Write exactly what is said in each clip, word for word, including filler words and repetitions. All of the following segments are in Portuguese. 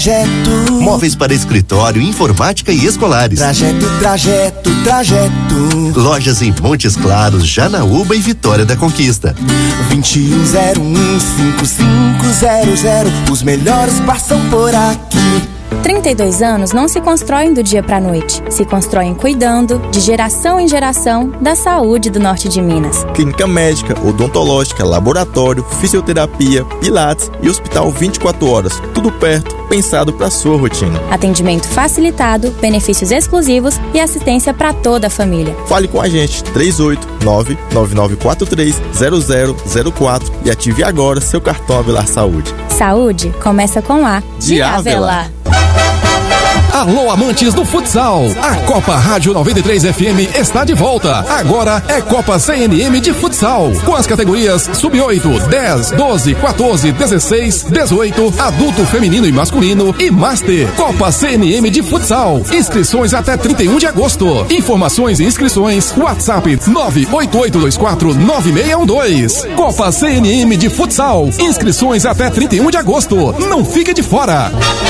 Trajeto. Móveis para escritório, informática e escolares. Trajeto, trajeto, trajeto. Lojas em Montes Claros, Janaúba e Vitória da Conquista. vinte e um zero um cinco cinco zero zero. Os melhores passam por aqui. trinta e dois anos não se constroem do dia para a noite. Se constroem cuidando, de geração em geração, da saúde do norte de Minas. Clínica médica, odontológica, laboratório, fisioterapia, pilates e hospital vinte e quatro horas. Tudo perto, pensado para sua rotina. Atendimento facilitado, benefícios exclusivos e assistência para toda a família. Fale com a gente, três oito nove, nove nove quatro três, zero zero zero quatro e ative agora seu cartão Avelar Saúde. Saúde começa com A de Avelar. Alô, amantes do futsal! A Copa Rádio noventa e três F M está de volta. Agora é Copa C N M de futsal, com as categorias sub oito, dez, doze, quatorze, dezesseis, dezoito, adulto feminino e masculino e Master. Copa C N M de futsal. Inscrições até trinta e um de agosto. Informações e inscrições WhatsApp nove oito oito dois quatro nove seis um dois. Copa C N M de futsal. Inscrições até trinta e um de agosto. Não fique de fora.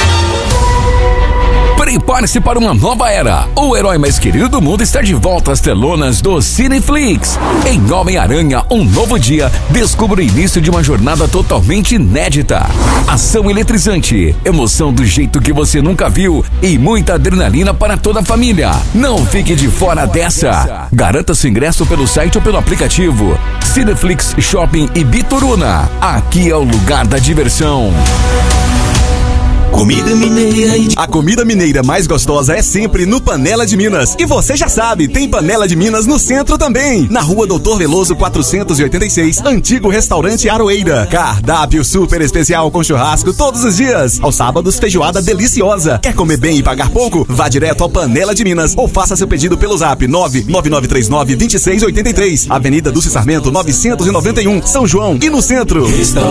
Prepare-se para uma nova era. O herói mais querido do mundo está de volta às telonas do Cineflix. Em Homem-Aranha, um novo dia, descubra o início de uma jornada totalmente inédita. Ação eletrizante, emoção do jeito que você nunca viu e muita adrenalina para toda a família. Não fique de fora dessa. Garanta seu ingresso pelo site ou pelo aplicativo. Cineflix Shopping e Bituruna. Aqui é o lugar da diversão. Comida mineira e... A comida mineira mais gostosa é sempre no Panela de Minas. E você já sabe, tem Panela de Minas no centro também. Na rua Doutor Veloso quatrocentos e oitenta e seis, antigo restaurante Aroeira. Cardápio super especial com churrasco todos os dias. Aos sábados, feijoada deliciosa. Quer comer bem e pagar pouco? Vá direto ao Panela de Minas ou faça seu pedido pelo zap nove nove nove três nove, dois seis oito três. Avenida Dulce Sarmento novecentos e noventa e um, São João e no centro.